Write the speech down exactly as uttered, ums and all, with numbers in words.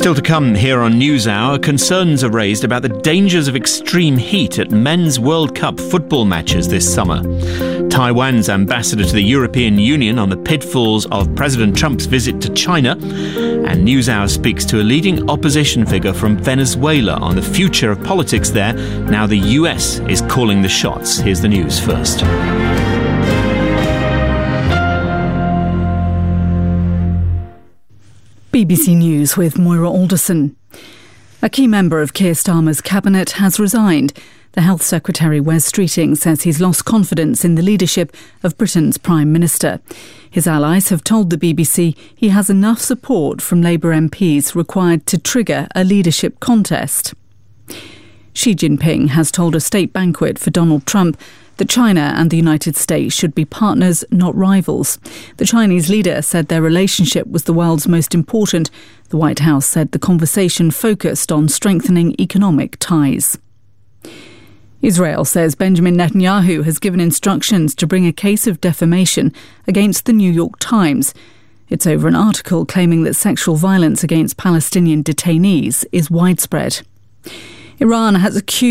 Still to come here on NewsHour, concerns are raised about the dangers of extreme heat at men's World Cup football matches this summer. Taiwan's ambassador to the European Union on the pitfalls of President Trump's visit to China. And NewsHour speaks to a leading opposition figure from Venezuela on the future of politics there. Now the U S is calling the shots. Here's the news first. B B C News with Moira Alderson. A key member of Keir Starmer's cabinet has resigned. The Health Secretary Wes Streeting says he's lost confidence in the leadership of Britain's Prime Minister. His allies have told the B B C he has enough support from Labour M Ps required to trigger a leadership contest. Xi Jinping has told a state banquet for Donald Trump that China and the United States should be partners, not rivals. The Chinese leader said their relationship was the world's most important. The White House said the conversation focused on strengthening economic ties. Israel says Benjamin Netanyahu has given instructions to bring a case of defamation against the New York Times. It's over an article claiming that sexual violence against Palestinian detainees is widespread. Iran has accused